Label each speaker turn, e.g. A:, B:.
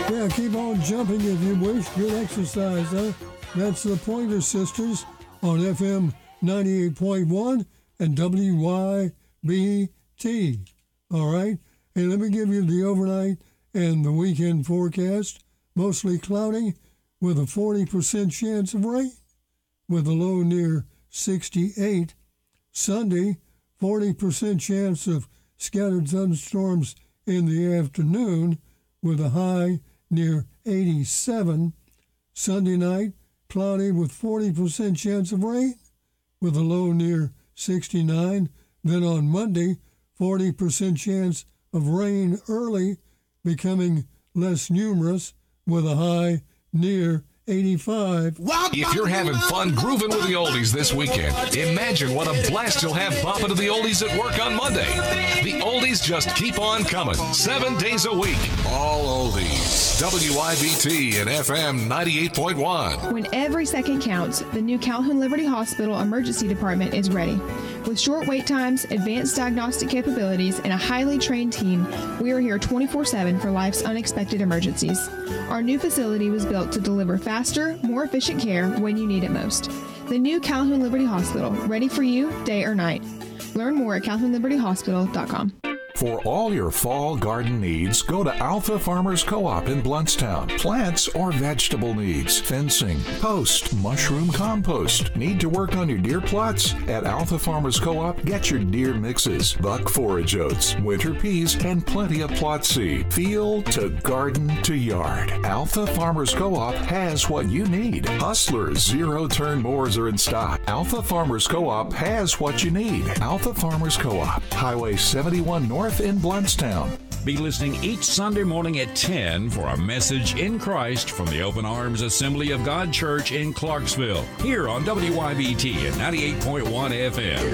A: Yeah, keep on jumping if you wish. Good exercise, huh? That's the Pointer Sisters on FM 98.1 and WYBT. All right? Hey, let me give you the overnight and the weekend forecast. Mostly cloudy with a 40% chance of rain with a low near 68. Sunday, 40% chance of scattered thunderstorms in the afternoon with a high near 87. Sunday night, cloudy with 40% chance of rain with a low near 69. Then on Monday, 40% chance of rain early, becoming less numerous with a high near 85.
B: If you're having fun grooving with the oldies this weekend, imagine what a blast you'll have bopping to the oldies at work on Monday. The oldies just keep on coming, 7 days a week. All oldies. WYBT and FM 98.1.
C: When every second counts, the new Calhoun Liberty Hospital Emergency Department is ready. With short wait times, advanced diagnostic capabilities, and a highly trained team, we are here 24/7 for life's unexpected emergencies. Our new facility was built to deliver faster, more efficient care when you need it most. The new Calhoun Liberty Hospital, ready for you day or night. Learn more at calhounlibertyhospital.com.
D: For all your fall garden needs, go to Alpha Farmers Co-op in Bluntstown. Plants or vegetable needs, fencing, post, mushroom compost. Need to work on your deer plots? At Alpha Farmers Co-op, get your deer mixes, buck forage oats, winter peas, and plenty of plot seed. Field to garden to yard. Alpha Farmers Co-op has what you need. Hustler zero-turn mowers are in stock. Alpha Farmers Co-op has what you need. Alpha Farmers Co-op, Highway 71 North in Bluntstown.
E: Be listening each Sunday morning at 10 for a message in Christ from the Open Arms Assembly of God Church in Clarksville, here on WYBT at 98.1 FM.